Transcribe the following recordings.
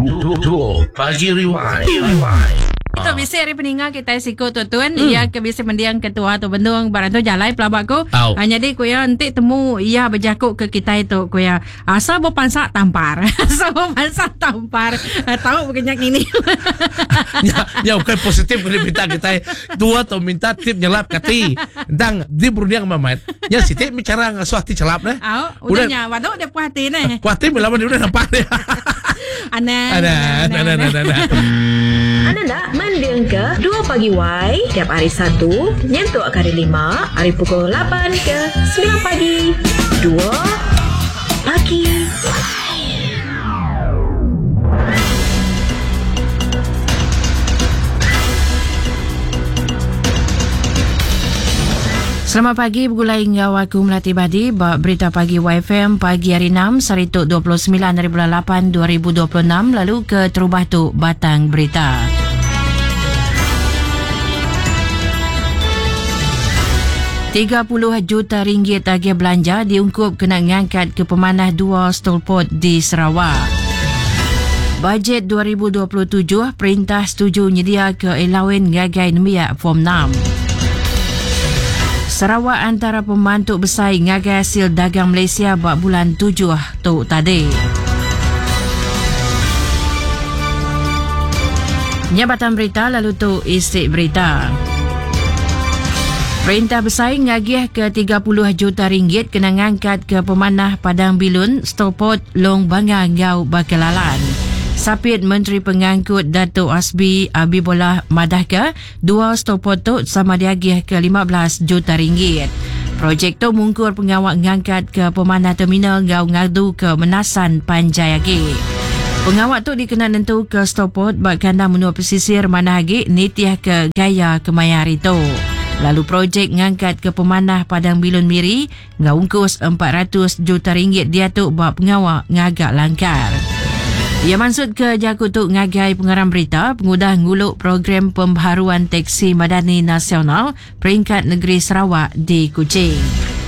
Pagi Rewind. Itu biasa hari peningat kita siko tuan ia ke biasa mendiang ketua atau bendung barang tu jalai pelabak ko. Jadi ko ya nanti temu ia berjakuk ke kita itu ko ya asal bo pansak tampar. Asal bo pansak tampar. Tahu berkenyak ini. Ya okay positif kalau minta kita tua atau minta tip nyelap kati. Dang di berundiang mamat. Ya si tip bicara ngasuh hati celap deh. Udahnya waduh dia puas hati nih. Puas hati melawan dia udah nampak deh. Ada. Anda nak mendiang ke 2 pagi Y tiap hari Sabtu nyentuk ke hari 5 hari pukul 8 ke 9 pagi 2 pagi. Selamat pagi, bergulai hingga waku Melati Badi. Berita pagi YFM pagi hari 6 Sarituk 29 dari bulan 8 2026. Lalu ke terubah tu batang berita. RM30 juta tagih belanja diungkup kena ngangkat ke pemanah 2 stolpot di Sarawak. Bajet 2027 perintah setuju nyedia ke elawen ngagai nemiak Form 6. Sarawak antara pembantu bersaing ngagai hasil dagang Malaysia bak bulan 7 tu tadi. Nyabatan berita lalu tu isi berita. Perintah bersaing ngagih ke RM30 juta kena ngangkat ke pemanah Padang Bilun, Stolpot, Long Bangga, Ngau, Bakalalan. Sapit Menteri Pengangkut Datuk Asbi Abibollah Madahka, 2 stolpot tu sama diagih ke RM15 juta. Projek tu mungkur pengawak ngangkat ke pemanah terminal Ngau Ngadu ke Menasan Panjayagi. Pengawak tu dikena nentu ke stolpot bak kandang menua pesisir Manahagi nitiah ke gaya kemayar itu. Lalu projek ngangkat ke pemanah Padang Bilun Miri ngaungkus RM400 juta dia tu bak pengawak ngagak langkar. Ia maksud ke Jakutuk ngagai pengarang berita pengudah nguluk program pembaharuan teksi madani nasional peringkat negeri Sarawak di Kuching.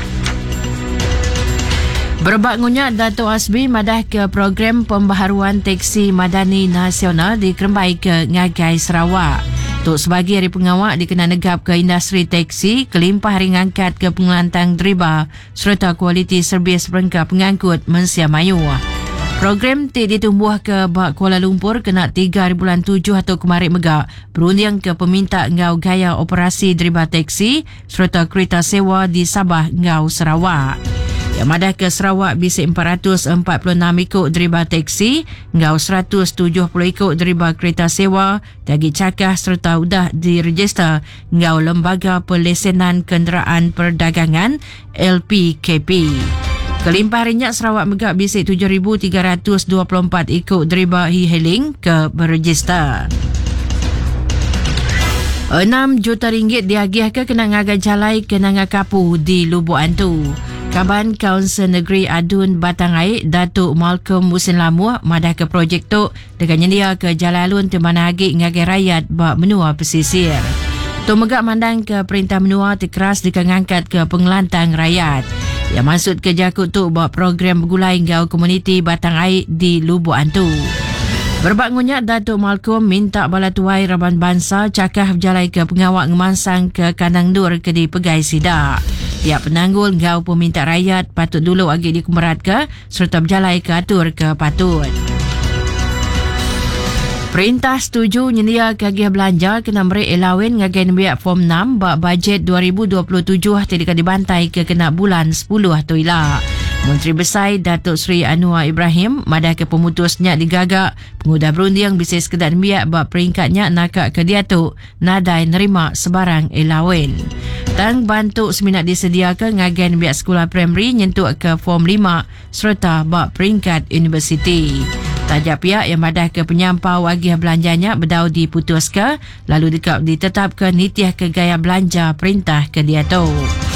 Berbak ngunyak Datuk Asbi madah ke program pembaharuan teksi madani nasional di Kerembai ke ngagai Sarawak. Tok sebagai hari pengawak dikena negap ke industri teksi, kelimpah hari ngangkat ke pengelantang driba serta kualiti servis perengkap pengangkut Mensia Mayu. Program ti ditumbuh ke Bak Kuala Lumpur kena 3 hari bulan 7 atau kemarin megak berundiang ke peminta ngau gaya operasi driba teksi serta kereta sewa di Sabah ngau Sarawak. Yang madah ke Sarawak bisik 446 ikut driba teksi, ngau 170 ikut driba kereta sewa, dagi cakah serta udah diregister ngau Lembaga Pelesenan Kenderaan Perdagangan LPKP. Kelimpah harinya Sarawak megak bisik 7,324 ikut driba e-hailing ke berregister. RM6 juta diagih ke kena ngagai jalai kena ngakapu di Lubuk Antu. Kaban Kaunsil Negeri Adun Batangai Datuk Malcolm Musin Lamuh madah ke projek tu dengan nyedia ke jalan alun Temanahagi ngagai rakyat bak menua pesisir. Tu megak mandang ke perintah menua terkeras dikangangkat ke pengelantang rakyat. Yang maksud ke Jakut tu buat program bergulai ngau komuniti batang air di Lubuk Antu. Berbak ngunyak Datuk Malcolm minta bala tuai Raban Bangsa cakah berjalai ke pengawak ngemansang ke kandang dur ke di Pegai Sidak. Tiap penanggul ngau peminta rakyat patut dulu agi dikemerat ke serta berjalai ke atur ke patut. Perintah setuju nyedia kagih belanja kena beri elawen ngagai nembiak Form 6 bak bajet 2027 tidak dibantai ke kena bulan 10 tu ilah. Menteri Besar Datuk Seri Anwar Ibrahim madah ke pemutusnya digagak pengudah berundiang bisnes kedak nembiak bak peringkatnya nakak ke dia tu nadai nerima sebarang elawen. Tang bantu seminat disediakan ngagai nembiak sekolah primary nyentuk ke Form 5 serta bak peringkat universiti. Tajak pihak yang madah ke penyampau agih belanjanya berdau diputus ke lalu ditetapkan nitiah ke gaya belanja perintah ke dia tu.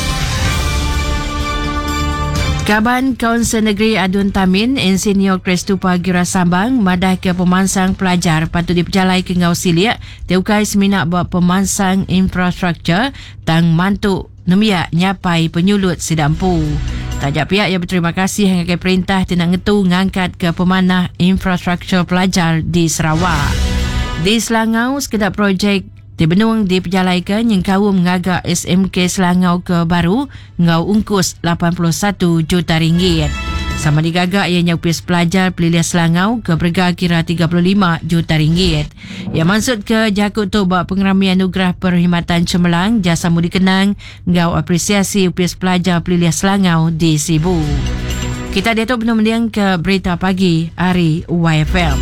Kaban Kaunsil Negeri Adun Tamin Insinyur Kristupa Gira Sambang madah ke pemansang pelajar patut diperjalai ke ngau silik teukai seminak buat pemansang infrastruktur tang mantuk nemiak nyapai penyulut sidampu. Tajak pihak yang berterima kasih dengan perintah tindak ngetu ngangkat ke pemanah infrastruktur pelajar di Sarawak. Di Selangau, sekedar projek di Benung diperjalaikan yang kau mengagak SMK Selangau ke baru ngau ungkus 81 juta ringgit. Sama digagak ianya upis pelajar pilihan Selangau ke berga kira 35 juta ringgit. Yang maksud ke jakut tu buat pengerami anugerah perkhidmatan cemerlang jasa mudi kenang ngau apresiasi upis pelajar pilihan Selangau di Sibu. Kita datuk benar-benar ke berita pagi hari YFM.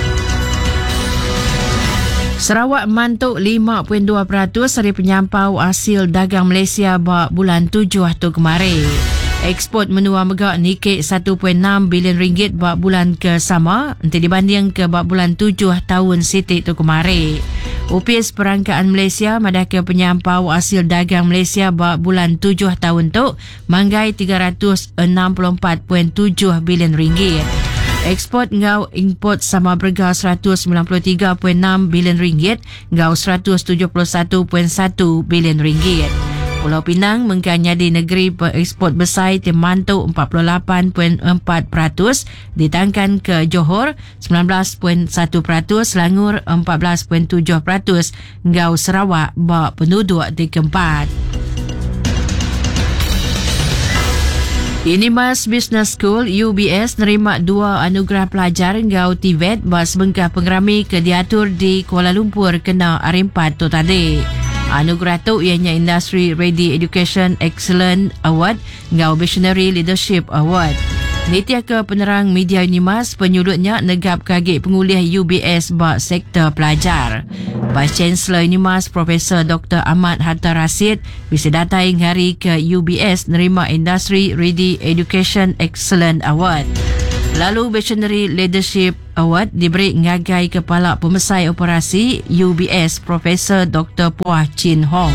Sarawak mantuk 5.2% dari penyampau hasil dagang Malaysia bulan 7 tu kemarin. Ekspor menua megak nikik 1.6 bilion ringgit buat bulan ke sama nanti dibanding ke bulan 7 tahun sitik tu kemarin. Upis perangkaan Malaysia madah ke penyampau hasil dagang Malaysia buat bulan 7 tahun tu manggai 364.7 bilion ringgit. Ekspor ngau import sama berga 193.6 bilion ringgit ngau 171.1 bilion ringgit. Pulau Pinang mengkanya di negeri berekspor besar termantuk 48.4%, ditangkan ke Johor 19.1%, Selangor 14.7%, ngau Sarawak bak penduduk di keempat. Unimas Business School UBS nerima 2 anugerah pelajar ngau TVET bak sebengkah pengerami ke diatur di Kuala Lumpur kena R4 tu tadi. Anugerah tu ianya Industry Ready Education Excellence Award ngau Visionary Leadership Award. Nitia ke penerang media Unimas penyulutnya negap kagik penguliah UBS bak sektor pelajar. Vice Chancellor Unimas Profesor Dr. Ahmad Hatta Rashid bisa datang hari ke UBS nerima Industry Ready Education Excellence Award. Lalu Visionary Leadership Award diberi ngagai Kepala Pemesai Operasi UBS Profesor Dr. Puah Chin Hong.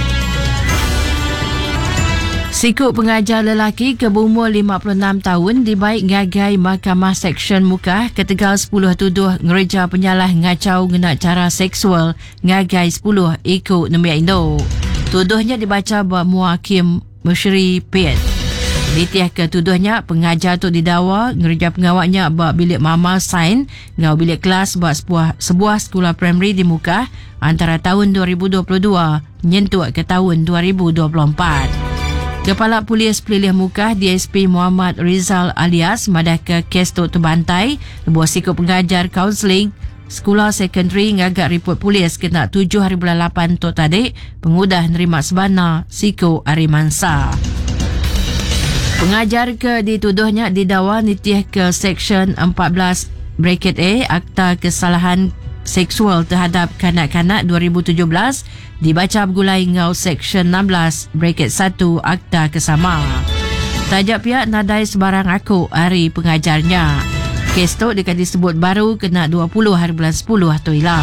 Sikut pengajar lelaki ke berumur 56 tahun dibaik ngagai Mahkamah Seksyen Mukah ke Tegal 10 tuduh ngereja penyalah ngacau ngena cara seksual ngagai 10 ikut nombor Indo. Tuduhnya dibaca buat Muhakim Musyri Piet. Ditiah ke tuduhnya pengajar tu didakwa ngereja pengawaknya buat bilik mamal sain ngau bilik kelas buat sebuah sekolah primary di Mukah antara tahun 2022 nyentuh ke tahun 2024. Kepala Polis Pelilih Mukah DSP Muhammad Rizal alias madah ke kes tu terbantai lebuh sikut pengajar kaunseling sekolah sekondari ngagak report polis kena 7 hari bulan 8 tu tadi pengudah nerima sebana sikut hari mansa. Pengajar ke dituduhnya didakwa nitih ke Seksyen 14 bracket A Akta Kesalahan Seksual terhadap Kanak-kanak 2017 dibaca bergulai ngau Seksyen 16 bracket 1 Akta Kesama. Tajak pihak nadai sebarang aku hari pengajarnya. Kes tu dekat disebut baru kena 20 hari bulan 10 atau hilang.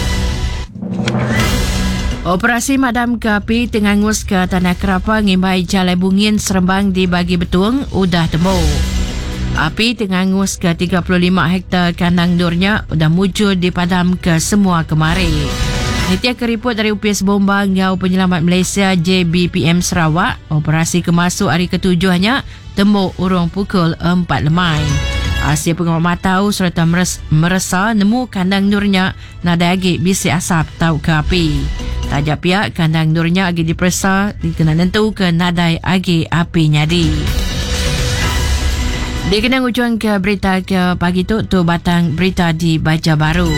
Operasi madam ke api tengangus ke Tanah Kerapa ngimbai Jalai Bungin Serembang di Bagi Betung udah temu. Api tengangus ke 35 hektar kandang durnya udah muncul dipadam ke semua kemari. Nitia keriput dari UPS Bomba ngau Penyelamat Malaysia JBPM Sarawak, operasi kemasuk hari ketujuhnya temu urung pukul 4 lemai. Hasil pengamatan serta merasa nemu kandang durnya nada agi bisi asap tau ke api. Tajak pihak kandang durnya agi diperiksa dikena nentu ke nadai agi api nyadi. Dikenang ujung ke berita ke pagi tu batang berita di Baja Baru.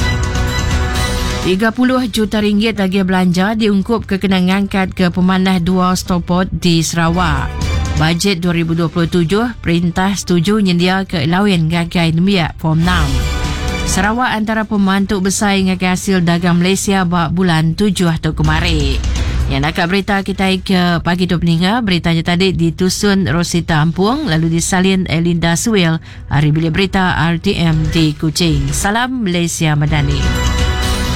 30 juta ringgit lagi belanja diungkup ke kena ngangkat ke pemanah 2 stopot di Sarawak. Bajet 2027 perintah setuju nyendia ke lawan gagai nemiak Form 6. Sarawak antara pembantu besar ngagai hasil dagang Malaysia bulan 7 atau kemarin. Yang nak berita kita ke pagi tu peninga, beritanya tadi ditusun Rosita Ampung lalu disalin Elinda Suil hari bilik berita RTM di Kuching. Salam Malaysia Madani.